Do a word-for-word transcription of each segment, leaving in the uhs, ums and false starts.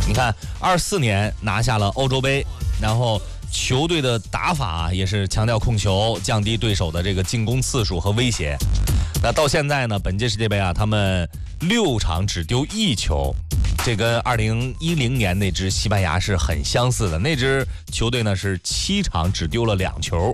你看，二四年拿下了欧洲杯，然后球队的打法也是强调控球，降低对手的这个进攻次数和威胁。那到现在呢，本届世界杯啊，他们六场只丢一球，这跟二零一零年那支西班牙是很相似的。那支球队呢是七场只丢了两球。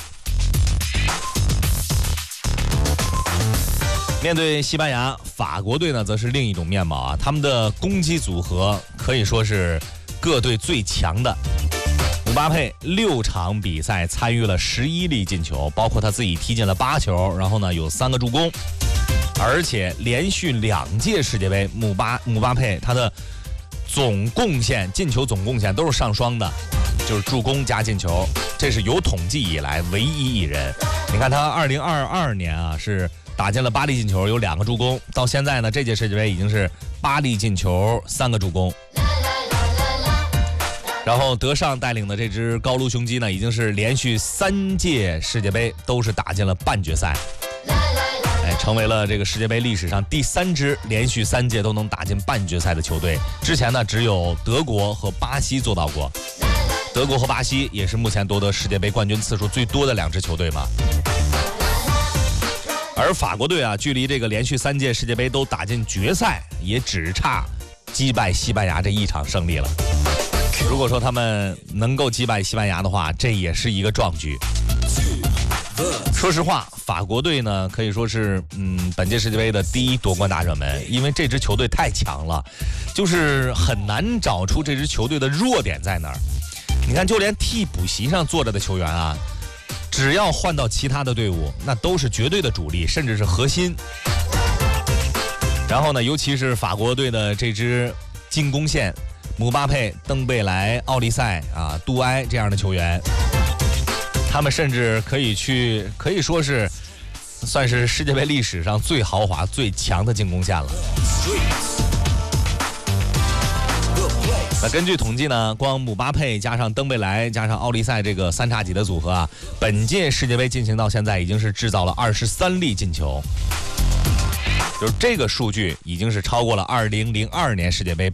面对西班牙，法国队呢则是另一种面貌啊，他们的攻击组合可以说是各队最强的。姆巴佩六场比赛参与了十一粒进球，包括他自己踢进了八球，然后呢有三个助攻，而且连续两届世界杯，姆巴姆巴佩他的总贡献进球总贡献都是上双的，就是助攻加进球，这是有统计以来唯一一人。你看他二零二二年啊是打进了八粒进球，有两个助攻，到现在呢这届世界杯已经是八粒进球三个助攻。然后德尚带领的这支高卢雄鸡呢，已经是连续三届世界杯都是打进了半决赛，哎，成为了这个世界杯历史上第三支连续三届都能打进半决赛的球队。之前呢，只有德国和巴西做到过，德国和巴西也是目前夺得世界杯冠军次数最多的两支球队嘛。而法国队啊，距离这个连续三届世界杯都打进决赛，也只差击败西班牙这一场胜利了。如果说他们能够击败西班牙的话，这也是一个壮举。说实话，法国队呢可以说是嗯本届世界杯的第一夺冠大热门，因为这支球队太强了，就是很难找出这支球队的弱点在哪儿。你看，就连替补席上坐着的球员啊，只要换到其他的队伍，那都是绝对的主力，甚至是核心。然后呢，尤其是法国队的这支进攻线，姆巴佩、登贝莱、奥利塞啊、杜埃这样的球员，他们甚至可以去，可以说是算是世界杯历史上最豪华、最强的进攻线了。那根据统计呢，光姆巴佩加上登贝莱加上奥利塞这个三叉戟的组合啊，本届世界杯进行到现在已经是制造了二十三粒进球。就是这个数据已经是超过了二零零二年世界杯